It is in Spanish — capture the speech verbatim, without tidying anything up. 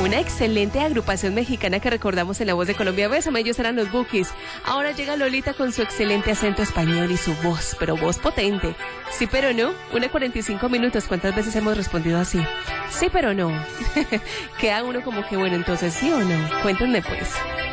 Una excelente agrupación mexicana que recordamos en La Voz de Colombia. Bésame, ellos eran los Bukis. Ahora llega Lolita con su excelente acento español y su voz, pero voz potente. Sí, pero no. Una cuarenta y cinco minutos. ¿Cuántas veces hemos respondido así? Sí, pero no. Queda uno como que, bueno, entonces sí o no. Cuéntenme pues.